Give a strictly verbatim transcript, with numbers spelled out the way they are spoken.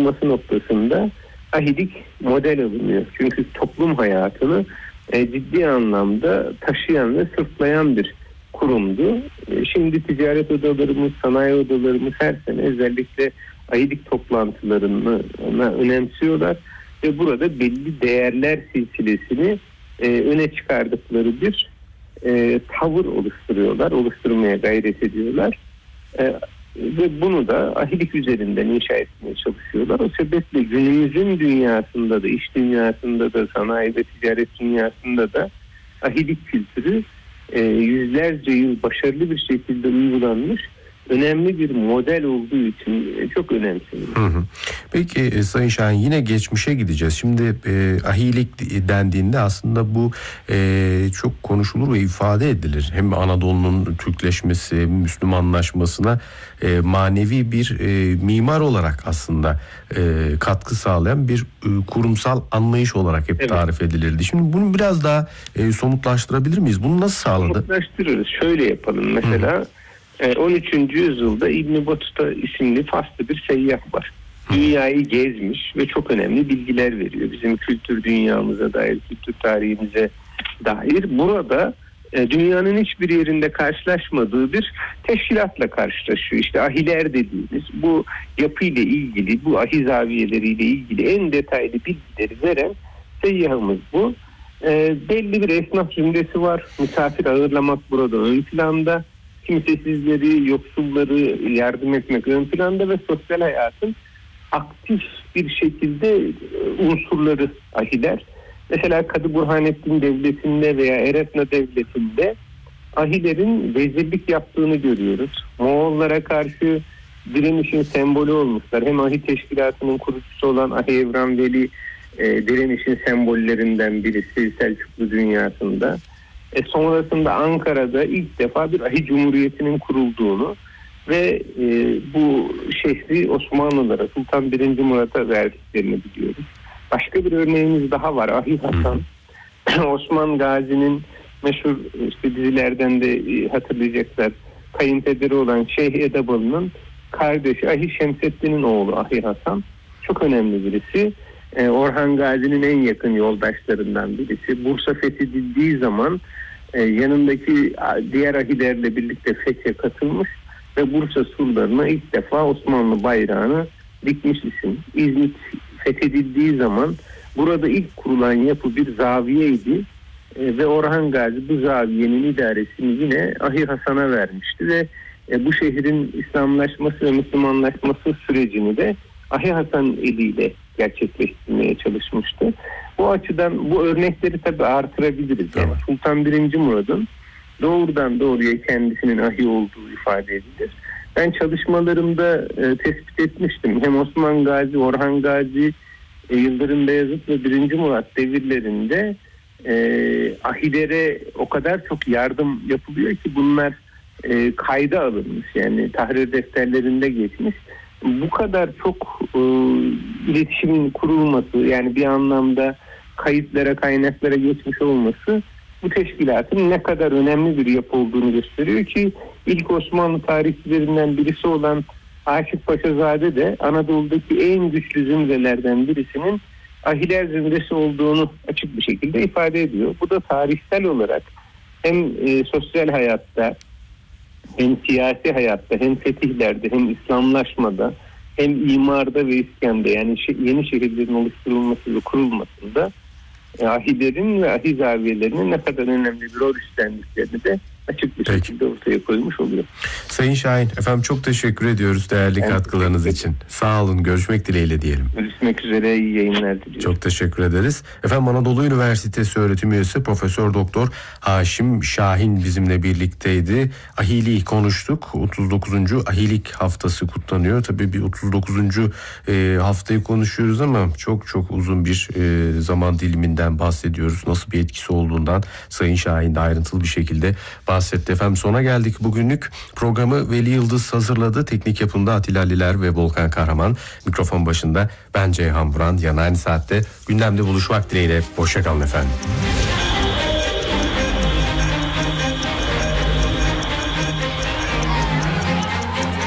kurulması noktasında ahilik model alınıyor. Çünkü toplum hayatını e, ciddi anlamda taşıyan ve sırtlayan bir kurumdu. E, şimdi ticaret odalarımız, sanayi odalarımız her sene özellikle ahilik toplantılarını ona önemsiyorlar ve burada belli değerler silsilesini e, öne çıkardıkları bir e, tavır oluşturuyorlar, oluşturmaya gayret ediyorlar. E, ve bunu da ahilik üzerinden inşa etmeye çalışıyorlar. O sebeple günümüzün dünyasında da, iş dünyasında da, sanayi ve ticaret dünyasında da ahilik kültürü e, yüzlerce yıl başarılı bir şekilde uygulanmış, önemli bir model olduğu için çok önemseniyor. Hı hı. Peki e, Sayın Şahin, yine geçmişe gideceğiz. Şimdi e, ahilik dendiğinde aslında bu e, çok konuşulur ve ifade edilir. Hem Anadolu'nun Türkleşmesi, Müslümanlaşmasına e, manevi bir e, mimar olarak aslında e, katkı sağlayan bir e, kurumsal anlayış olarak hep evet. tarif edilirdi. Şimdi bunu biraz daha e, somutlaştırabilir miyiz? Bunu nasıl sağladı? Somutlaştırırız. Şöyle yapalım mesela. Hı. on üçüncü yüzyılda İbn Battuta isimli Faslı bir seyyah var. Dünyayı gezmiş ve çok önemli bilgiler veriyor. Bizim kültür dünyamıza dair, kültür tarihimize dair. Burada e, dünyanın hiçbir yerinde karşılaşmadığı bir teşkilatla karşılaşıyor. İşte ahiler dediğimiz bu yapıyla ilgili, bu ahi zaviyeleriyle ilgili en detaylı bilgileri veren seyyahımız bu. E, belli bir esnaf cümlesi var. Misafir ağırlamak burada ön planda. Kimsesizleri, yoksulları yardım etmek ön planda ve sosyal hayatın aktif bir şekilde unsurları ahiler. Mesela Kadı Burhanettin Devleti'nde veya Eretna Devleti'nde ahilerin vezirlik yaptığını görüyoruz. Moğollara karşı direnişin sembolü olmuşlar. Hem ahi teşkilatının kurucusu olan Ahi Evran Veli e, direnişin sembollerinden birisi Selçuklu dünyasında. E sonrasında Ankara'da ilk defa bir ahi cumhuriyetinin kurulduğunu ve e, bu şehri Osmanlılara, Sultan birinci Murat'a verdiklerini biliyoruz. Başka bir örneğimiz daha var. Ahi Hasan, Osman Gazi'nin meşhur işte dizilerden de e, hatırlayacaklar. Kayınpederi olan Şeyh Edebalı'nın kardeşi Ahi Şemseddin'in oğlu Ahi Hasan. Çok önemli birisi. E, Orhan Gazi'nin en yakın yoldaşlarından birisi. Bursa fethedildiği zaman e, yanındaki diğer ahilerle birlikte fethe katılmış ve Bursa surlarına ilk defa Osmanlı bayrağını dikmiş isim. İzmit fethedildiği zaman burada ilk kurulan yapı bir zaviyeydi e, ve Orhan Gazi bu zaviyenin idaresini yine Ahi Hasan'a vermişti ve e, bu şehrin İslamlaşması ve Müslümanlaşması sürecini de Ahi Hasan eliyle gerçekleştirmeye çalışmıştı. Bu açıdan bu örnekleri tabii artırabiliriz. Yani Sultan birinci Murad'ın doğrudan doğruya kendisinin ahi olduğu ifade edilir. Ben çalışmalarımda e, tespit etmiştim. Hem Osman Gazi, Orhan Gazi, e, Yıldırım Beyazıt ve birinci Murat devirlerinde e, ahilere o kadar çok yardım yapılıyor ki bunlar e, kayda alınmış. Yani tahrir defterlerinde geçmiş. Bu kadar çok e, iletişimin kurulması, yani bir anlamda kayıtlara, kaynaklara geçmiş olması bu teşkilatın ne kadar önemli bir yapı olduğunu gösteriyor ki ilk Osmanlı tarihçilerinden birisi olan Aşık Paşazade de Anadolu'daki en güçlü zümrelerden birisinin ahiler zümresi olduğunu açık bir şekilde ifade ediyor. Bu da tarihsel olarak hem e, sosyal hayatta, hem siyasi hayatta, hem fetihlerde, hem İslamlaşmada, hem imarda ve iskende, yani yeni şehirlerin oluşturulması ve kurulmasında ahilerin ve ahi zaviyelerinin ne kadar önemli bir rol üstlendiklerini de açık bir Peki. şekilde ortaya koymuş oluyor. Sayın Şahin, efendim çok teşekkür ediyoruz değerli evet, katkılarınız için. Sağ olun, görüşmek dileğiyle diyelim. Görüşmek üzere, iyi yayınlar diliyorum. Çok teşekkür ederiz. Efendim Anadolu Üniversitesi öğretim üyesi Profesör Doktor Haşim Şahin bizimle birlikteydi. Ahiliği konuştuk. otuz dokuzuncu Ahilik haftası kutlanıyor. Tabii bir otuz dokuzuncu E, haftayı konuşuyoruz ama çok çok uzun bir e, zaman diliminden bahsediyoruz. Nasıl bir etkisi olduğundan Sayın Şahin de ayrıntılı bir şekilde bahsetti. Efendim sona geldik bugünlük. Programı Veli Yıldız hazırladı. Teknik yapımda Atilla Liler ve Volkan Kahraman. Mikrofon başında ben Ceyhan Vuran. Yarın aynı saatte gündemde buluşmak dileğiyle. Hoşça kalın efendim.